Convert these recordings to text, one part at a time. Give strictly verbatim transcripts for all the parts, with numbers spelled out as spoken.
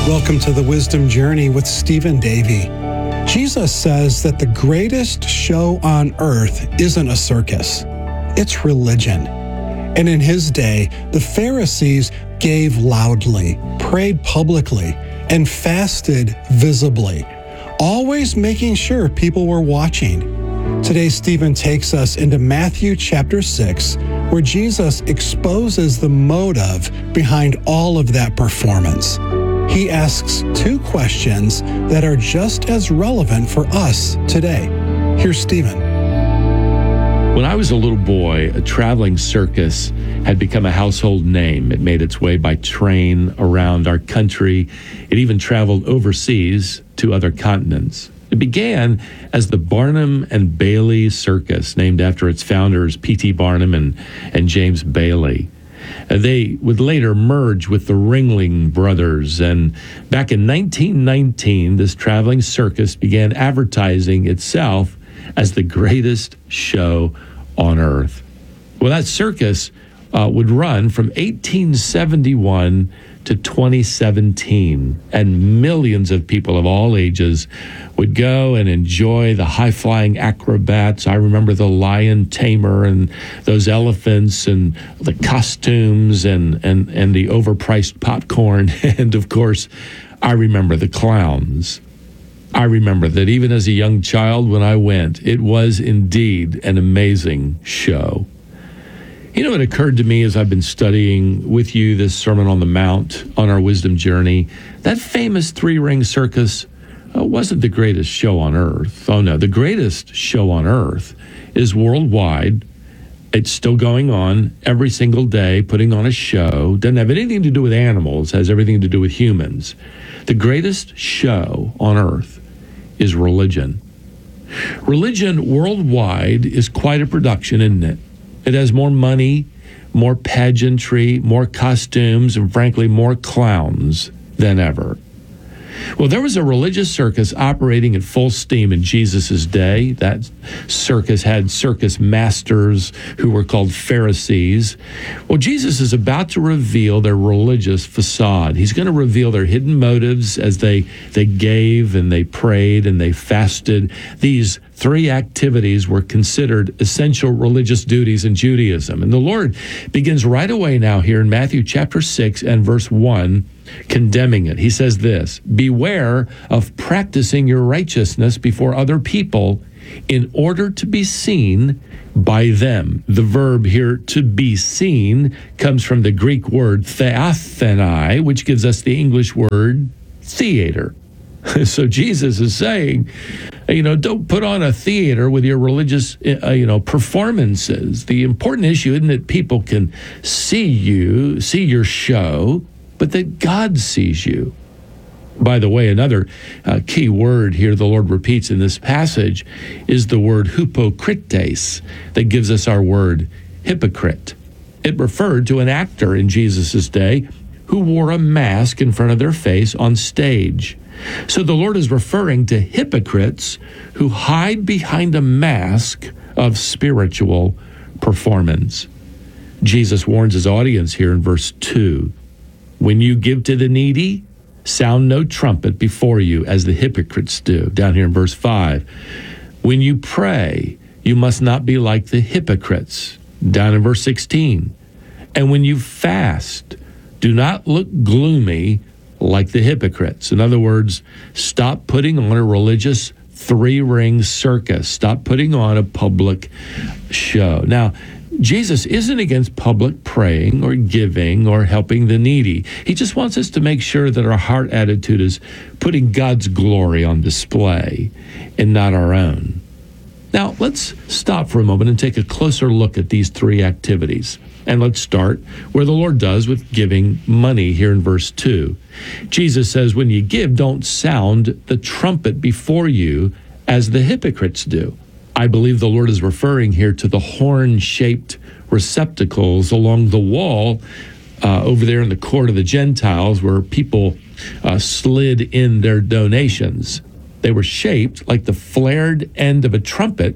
Welcome to the Wisdom Journey with Stephen Davey. Jesus says that the greatest show on earth isn't a circus, it's religion. And in his day, the Pharisees gave loudly, prayed publicly, and fasted visibly, always making sure people were watching. Today, Stephen takes us into Matthew chapter six, where Jesus exposes the motive behind all of that performance. He asks two questions that are just as relevant for us today. Here's Stephen. When I was a little boy, a traveling circus had become a household name. It made its way by train around our country. It even traveled overseas to other continents. It began as the Barnum and Bailey Circus, named after its founders, P T Barnum and, and James Bailey. Uh, they would later merge with the Ringling Brothers, and back in nineteen nineteen, this traveling circus began advertising itself as the greatest show on earth. Well, that circus uh, would run from eighteen seventy-one to twenty seventeen, and millions of people of all ages would go and enjoy the high-flying acrobats. I remember the lion tamer and those elephants and the costumes and, and, and the overpriced popcorn. And, of course, I remember the clowns. I remember that even as a young child when I went, it was indeed an amazing show. You know, it occurred to me as I've been studying with you this Sermon on the Mount on our wisdom journey, that famous three-ring circus uh, wasn't the greatest show on earth. Oh, no, the greatest show on earth is worldwide. It's still going on every single day, putting on a show. Doesn't have anything to do with animals, has everything to do with humans. The greatest show on earth is religion. Religion worldwide is quite a production, isn't it? It has more money, more pageantry, more costumes, and frankly, more clowns than ever. Well, there was a religious circus operating at full steam in Jesus' day. That circus had circus masters who were called Pharisees. Well, Jesus is about to reveal their religious facade. He's going to reveal their hidden motives as they, they gave and they prayed and they fasted. These three activities were considered essential religious duties in Judaism. And the Lord begins right away now here in Matthew chapter six and verse one, condemning it. He says this, "Beware of practicing your righteousness before other people in order to be seen by them." The verb here, to be seen, comes from the Greek word theathenai, which gives us the English word theater. So Jesus is saying, you know, don't put on a theater with your religious, uh, you know, performances. The important issue isn't that people can see you, see your show, but that God sees you. By the way, another uh, key word here the Lord repeats in this passage is the word hypokrites that gives us our word hypocrite. It referred to an actor in Jesus' day who wore a mask in front of their face on stage. So the Lord is referring to hypocrites who hide behind a mask of spiritual performance. Jesus warns his audience here in verse two. "When you give to the needy, sound no trumpet before you, as the hypocrites do." Down here in verse five. "When you pray, you must not be like the hypocrites." Down in verse sixteen. "And when you fast, do not look gloomy like the hypocrites." In other words, stop putting on a religious three-ring circus. Stop putting on a public show. Now, Jesus isn't against public praying or giving or helping the needy. He just wants us to make sure that our heart attitude is putting God's glory on display and not our own. Now, let's stop for a moment and take a closer look at these three activities. And let's start where the Lord does with giving money here in verse two. Jesus says, when you give, don't sound the trumpet before you as the hypocrites do. I believe the Lord is referring here to the horn-shaped receptacles along the wall uh, over there in the court of the Gentiles where people uh, slid in their donations. They were shaped like the flared end of a trumpet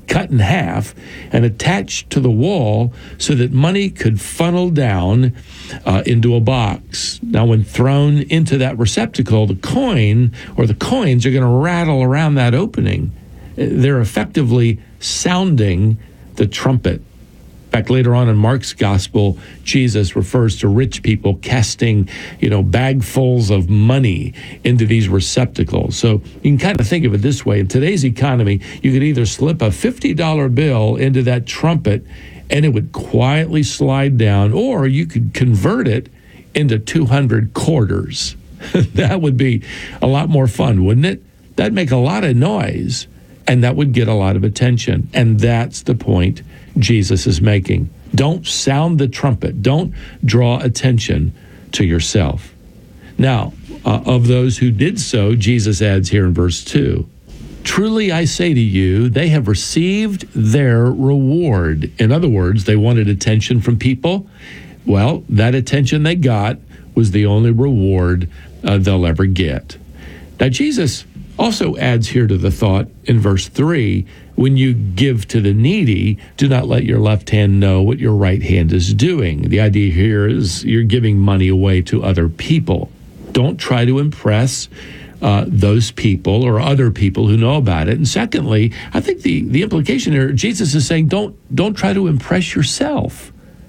cut in half and attached to the wall so that money could funnel down uh, into a box. Now, when thrown into that receptacle, the coin or the coins are going to rattle around that opening. They're effectively sounding the trumpet. In fact, later on in Mark's gospel, Jesus refers to rich people casting, you know, bagfuls of money into these receptacles. So you can kind of think of it this way. In today's economy, you could either slip a fifty dollar bill into that trumpet and it would quietly slide down, or you could convert it into two hundred quarters. That would be a lot more fun, wouldn't it? That'd make a lot of noise, and that would get a lot of attention. And that's the point Jesus is making. Don't sound the trumpet. Don't draw attention to yourself. Now, uh, of those who did so, Jesus adds here in verse two, truly I say to you, they have received their reward. In other words, they wanted attention from people. Well, that attention they got was the only reward uh, they'll ever get. Now, Jesus also adds here to the thought in verse three, when you give to the needy, do not let your left hand know what your right hand is doing. The idea here is you're giving money away to other people. Don't try to impress uh, those people or other people who know about it. And secondly, I think the, the implication here, Jesus is saying, don't, don't try to impress yourself.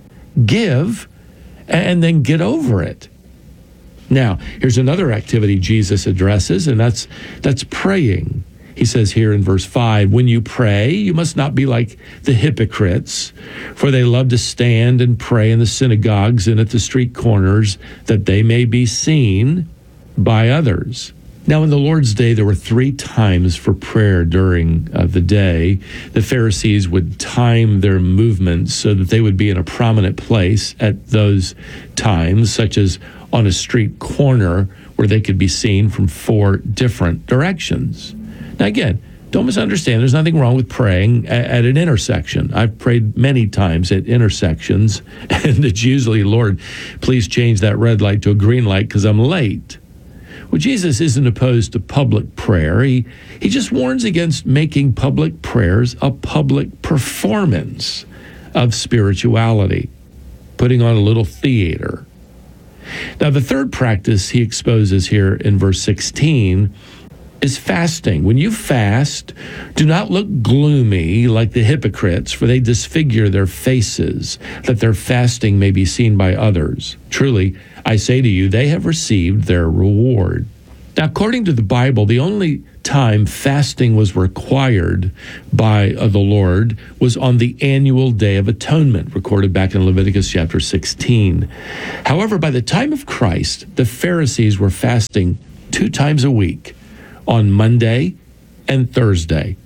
Give and then get over it. Now, here's another activity Jesus addresses, and that's that's praying. He says here in verse five, when you pray, you must not be like the hypocrites, for they love to stand and pray in the synagogues and at the street corners, that they may be seen by others. Now, in the Lord's Day, there were three times for prayer during uh, the day. The Pharisees would time their movements so that they would be in a prominent place at those times, such as on a street corner where they could be seen from four different directions. Now, again, don't misunderstand. There's nothing wrong with praying at, at an intersection. I've prayed many times at intersections, and it's usually, Lord, please change that red light to a green light because I'm late. Well, Jesus isn't opposed to public prayer. He, he just warns against making public prayers a public performance of spirituality, putting on a little theater. Now, the third practice he exposes here in verse sixteen is fasting. When you fast, do not look gloomy like the hypocrites, for they disfigure their faces, that their fasting may be seen by others. Truly, I say to you, they have received their reward. Now, according to the Bible, the only time fasting was required by uh, the Lord was on the annual Day of Atonement, recorded back in Leviticus chapter sixteen. However, by the time of Christ, the Pharisees were fasting two times a week, on Monday and Thursday.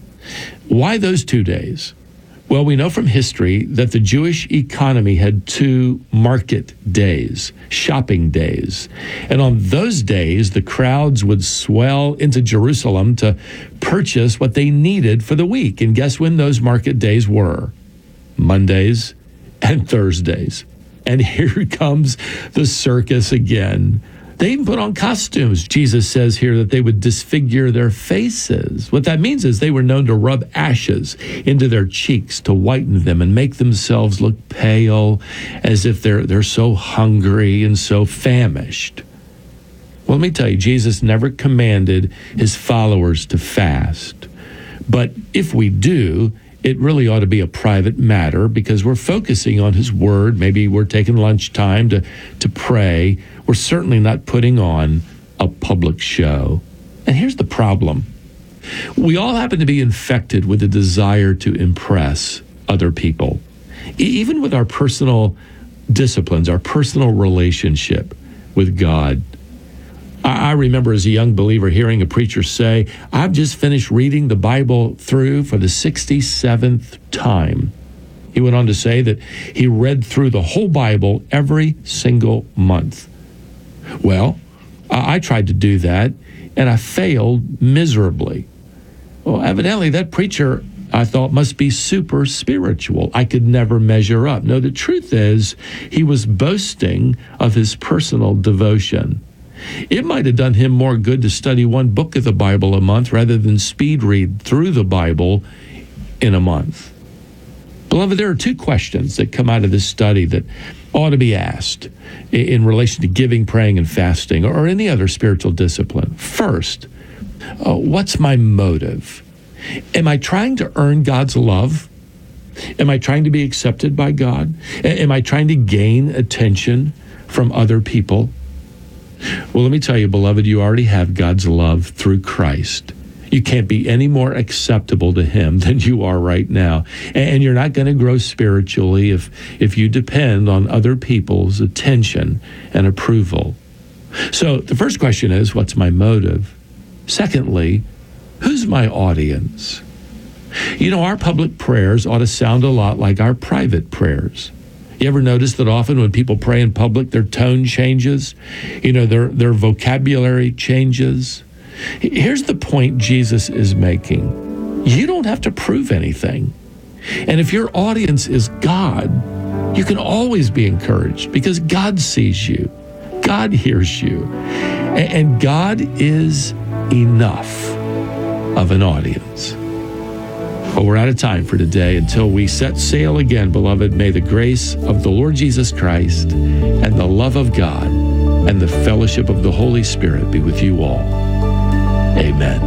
Why those two days? Well, we know from history that the Jewish economy had two market days, shopping days. And on those days, the crowds would swell into Jerusalem to purchase what they needed for the week. And guess when those market days were? Mondays and Thursdays. And here comes the circus again. They even put on costumes. Jesus says here that they would disfigure their faces. What that means is they were known to rub ashes into their cheeks to whiten them and make themselves look pale, as if they're they're so hungry and so famished. Well, let me tell you, Jesus never commanded his followers to fast. But if we do, it really ought to be a private matter because we're focusing on his word. Maybe we're taking lunchtime to, to pray. We're certainly not putting on a public show. And here's the problem. We all happen to be infected with a desire to impress other people, e- even with our personal disciplines, our personal relationship with God. I remember as a young believer hearing a preacher say, I've just finished reading the Bible through for the sixty-seventh time. He went on to say that he read through the whole Bible every single month. Well, I tried to do that, and I failed miserably. Well, evidently that preacher, I thought, must be super spiritual. I could never measure up. No, the truth is he was boasting of his personal devotion. It might have done him more good to study one book of the Bible a month rather than speed read through the Bible in a month? Beloved, there are two questions that come out of this study that ought to be asked in relation to giving, praying, and fasting, or any other spiritual discipline. First, uh, what's my motive? Am I trying to earn God's love? Am I trying to be accepted by God? Am I trying to gain attention from other people? Well, let me tell you, beloved, you already have God's love through Christ. You can't be any more acceptable to him than you are right now. And you're not going to grow spiritually if, if you depend on other people's attention and approval. So the first question is, what's my motive? Secondly, who's my audience? You know, our public prayers ought to sound a lot like our private prayers. You ever notice that often when people pray in public, their tone changes? You know, their, their vocabulary changes? Here's the point Jesus is making. You don't have to prove anything. And if your audience is God, you can always be encouraged because God sees you. God hears you. And God is enough of an audience. Well, we're out of time for today. Until we set sail again, beloved, may the grace of the Lord Jesus Christ and the love of God and the fellowship of the Holy Spirit be with you all. Amen.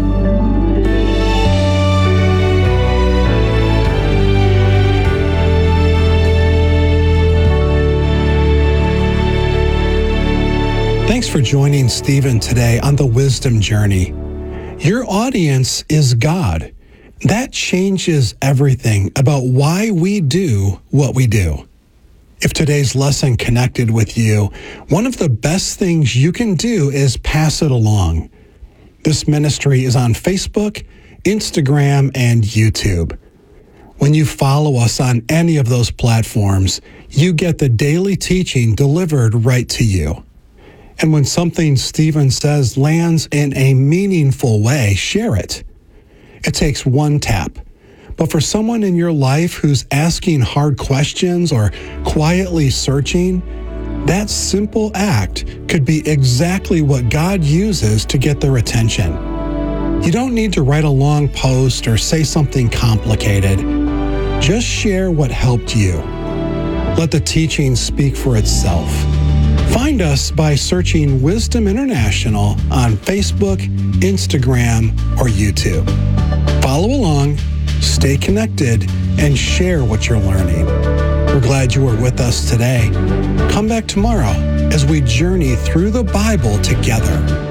Thanks for joining Stephen today on the Wisdom Journey. Your audience is God. That changes everything about why we do what we do. If today's lesson connected with you, one of the best things you can do is pass it along. This ministry is on Facebook, Instagram, and YouTube. When you follow us on any of those platforms, you get the daily teaching delivered right to you. And when something Stephen says lands in a meaningful way, share it. It takes one tap. But for someone in your life who's asking hard questions or quietly searching, that simple act could be exactly what God uses to get their attention. You don't need to write a long post or say something complicated. Just share what helped you. Let the teaching speak for itself. Find us by searching Wisdom International on Facebook, Instagram, or YouTube. Follow along, stay connected, and share what you're learning. We're glad you were with us today. Come back tomorrow as we journey through the Bible together.